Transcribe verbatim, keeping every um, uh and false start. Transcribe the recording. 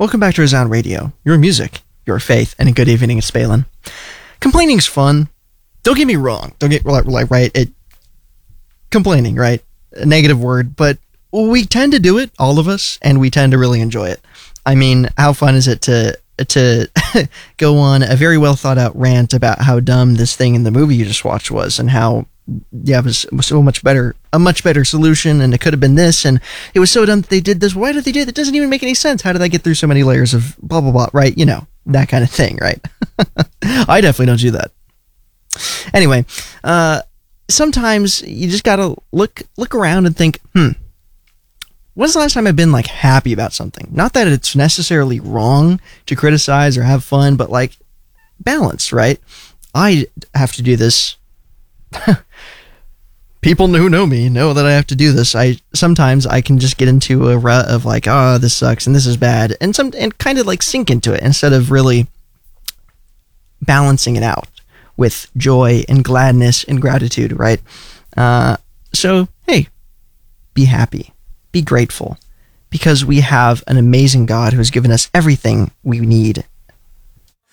Welcome back to Resound Radio, your music, your faith, and a good evening. It's Balin. Complaining's fun. Don't get me wrong. Don't get like right. It complaining, right? A negative word, but we tend to do it, all of us, and we tend to really enjoy it. I mean, how fun is it to to go on a very well thought out rant about how dumb this thing in the movie you just watched was, and how yeah, it was, it was so much better, a much better solution, and it could have been this, and it was so dumb that they did this. Why did they do it? It doesn't even make any sense. How did I get through so many layers of blah, blah, blah, right? You know, that kind of thing, right? I definitely don't do that. Anyway, uh, sometimes you just gotta look, look around and think, hmm, when's the last time I've been, like, happy about something? Not that it's necessarily wrong to criticize or have fun, but, like, balance, right? I have to do this. People who know me know that I have to do this. I sometimes I can just get into a rut of like, oh, this sucks and this is bad, and some and kind of like sink into it instead of really balancing it out with joy and gladness and gratitude, right? Uh, so hey, be happy, be grateful, because we have an amazing God who has given us everything we need